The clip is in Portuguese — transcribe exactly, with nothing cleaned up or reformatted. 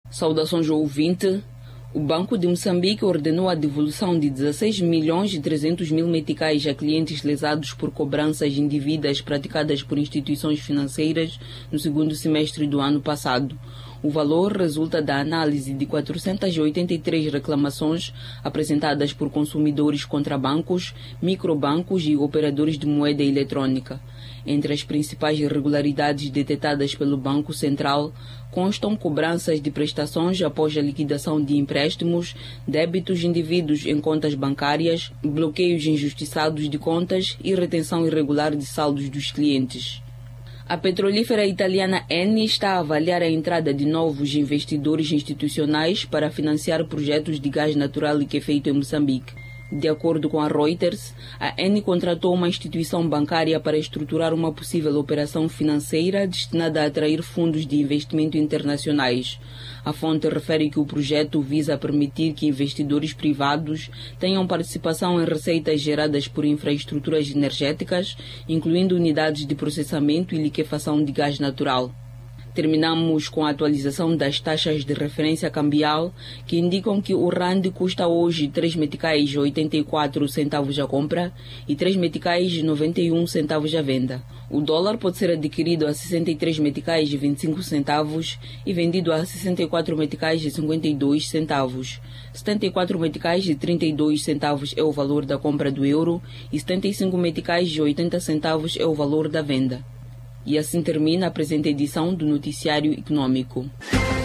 Saudações ao ouvinte. O Banco de Moçambique ordenou a devolução de dezesseis milhões e trezentos mil meticais a clientes lesados por cobranças indevidas praticadas por instituições financeiras no segundo semestre do ano passado. O valor resulta da análise de quatrocentas e oitenta e três reclamações apresentadas por consumidores contra bancos, microbancos e operadores de moeda eletrônica. Entre as principais irregularidades detectadas pelo Banco Central constam cobranças de prestações após a liquidação de empréstimos, débitos indevidos em contas bancárias, bloqueios injustiçados de contas e retenção irregular de saldos dos clientes. A petrolífera italiana Eni está a avaliar a entrada de novos investidores institucionais para financiar projetos de gás natural liquefeito em Moçambique. De acordo com a Reuters, a Eni contratou uma instituição bancária para estruturar uma possível operação financeira destinada a atrair fundos de investimento internacionais. A fonte refere que o projeto visa permitir que investidores privados tenham participação em receitas geradas por infraestruturas energéticas, incluindo unidades de processamento e liquefação de gás natural. Terminamos com a atualização das taxas de referência cambial, que indicam que o rand custa hoje três meticais e oitenta e quatro centavos à compra e três meticais e noventa e um centavos à venda. O dólar pode ser adquirido a sessenta e três meticais e vinte e cinco centavos e vendido a sessenta e quatro meticais e cinquenta e dois centavos. setenta e quatro meticais e trinta e dois centavos é o valor da compra do euro e setenta e cinco meticais e oitenta centavos é o valor da venda. E assim termina a presente edição do Noticiário Econômico.